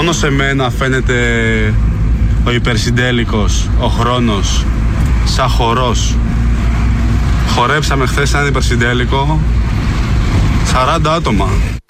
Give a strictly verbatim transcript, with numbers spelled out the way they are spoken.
Μόνο σε μένα φαίνεται ο υπερσυντέλικος, ο χρόνος, σαν χορός. Χορέψαμε χθες έναν υπερσυντέλικο, σαράντα άτομα.